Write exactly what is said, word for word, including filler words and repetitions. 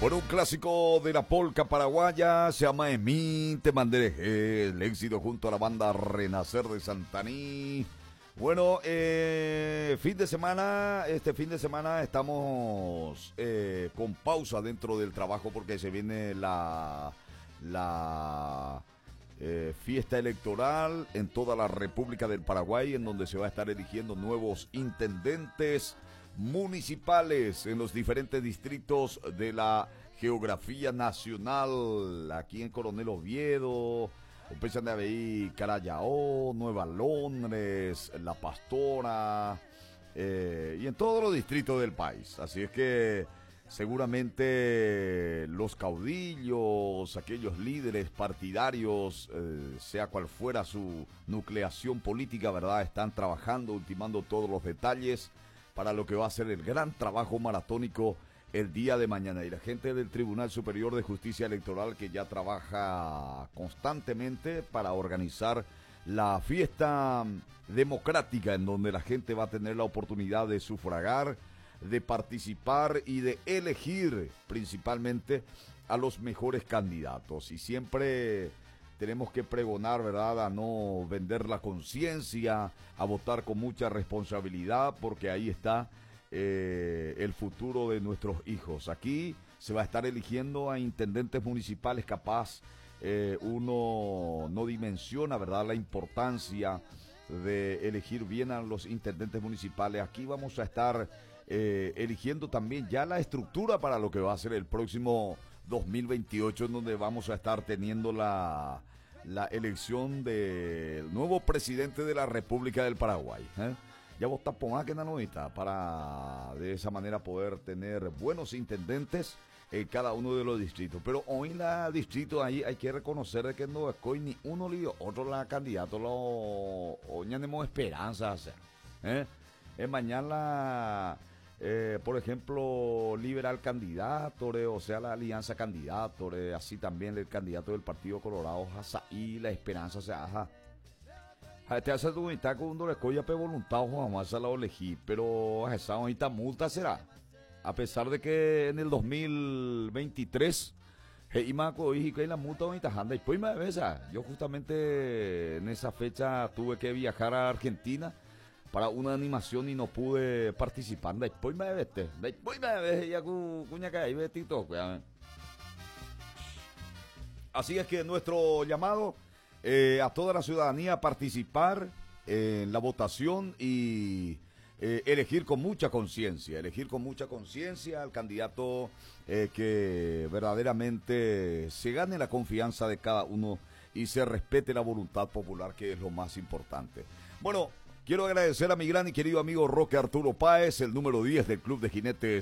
Bueno, un clásico de la polca paraguaya se llama Emín Te Mandereje, el éxito junto a la banda Renacer de Santaní. Bueno, eh, fin de semana, este fin de semana estamos eh, con pausa dentro del trabajo porque se viene la, la eh, fiesta electoral en toda la República del Paraguay, en donde se va a estar eligiendo nuevos intendentes municipales en los diferentes distritos de la geografía nacional. Aquí en Coronel Oviedo, empiezan a ver Carayao, Nueva Londres, La Pastora, eh, y en todos los distritos del país. Así es que seguramente los caudillos, aquellos líderes partidarios, eh, sea cual fuera su nucleación política, ¿verdad?, están trabajando, ultimando todos los detalles para lo que va a ser el gran trabajo maratónico el día de mañana. Y la gente del Tribunal Superior de Justicia Electoral, que ya trabaja constantemente para organizar la fiesta democrática, en donde la gente va a tener la oportunidad de sufragar, de participar y de elegir principalmente a los mejores candidatos. Y siempre tenemos que pregonar, ¿verdad?, a no vender la conciencia, a votar con mucha responsabilidad, porque ahí está eh, el futuro de nuestros hijos. Aquí se va a estar eligiendo a intendentes municipales. Capaz eh, uno no dimensiona, ¿verdad?, la importancia de elegir bien a los intendentes municipales. Aquí vamos a estar eh, eligiendo también ya la estructura para lo que va a ser el próximo dos mil veintiocho, en donde vamos a estar teniendo la, la elección del nuevo presidente de la República del Paraguay. ¿eh? Ya vos tapón que nanita para de esa manera poder tener buenos intendentes en cada uno de los distritos. Pero hoy la distrito ahí hay que reconocer que no es ni uno ni otro la candidato, lo hoy tenemos esperanza de hacer. ¿eh? Es mañana. Eh, por ejemplo, liberal candidato, o sea, la alianza candidato, así también el candidato del Partido Colorado, y la esperanza se haga. Te hace tu mitad con un dorescoya pe voluntad, jamás a la elegí, pero esa bonita multa será. A pesar de que en el dos mil veintitrés, y la multa bonita anda, y pues me besa. Yo justamente en esa fecha tuve que viajar a Argentina para una animación y no pude participar. Después me vete, después me vete ya cuña que ahí betito. Así es que nuestro llamado eh, a toda la ciudadanía a participar en la votación y eh, elegir con mucha conciencia, elegir con mucha conciencia al candidato eh, que verdaderamente se gane la confianza de cada uno y se respete la voluntad popular, que es lo más importante. Bueno, quiero agradecer a mi gran y querido amigo Roque Arturo Páez, el número diez del Club de Jinetes